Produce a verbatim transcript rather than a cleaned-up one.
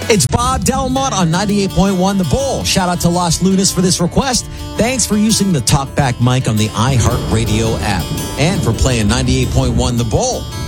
It's Bob Delmont on ninety-eight point one The Bull. Shout out to Los Lunas for this request. Thanks for using the TalkBack mic on the iHeartRadio app and for playing ninety-eight point one The Bull.